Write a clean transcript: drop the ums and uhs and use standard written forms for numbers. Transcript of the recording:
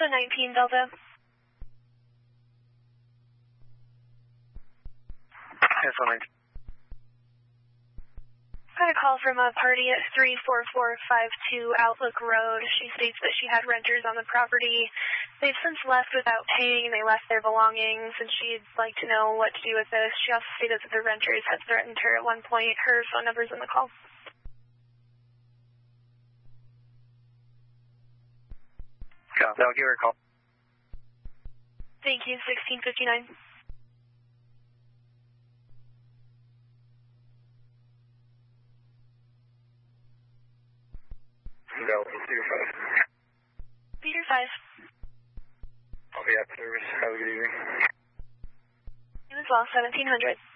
Alpha 19 Delta. Alpha 19. Got a call from a party at 34452 Outlook Road. She states that she had renters on the property. They've since left without paying. They left their belongings, and she'd like to know what to do with this. She also stated that the renters had threatened her at one point. Her phone number's in the call. Yeah, I'll give her a call. Thank you, 1659. No, Peter 5. Peter 5. I'll be at service. Have a good evening. You as well, 1700.